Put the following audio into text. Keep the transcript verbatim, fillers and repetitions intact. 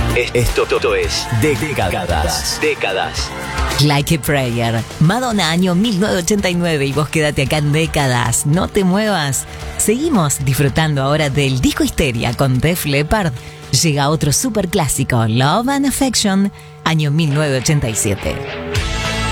Esto, esto es Décadas. Décadas. Like a Prayer. Madonna, año mil novecientos ochenta y nueve, y vos quédate acá en Décadas. No te muevas. Seguimos disfrutando ahora del disco Histeria con Def Leppard. Llega otro superclásico, Love and Affection, año mil novecientos ochenta y siete.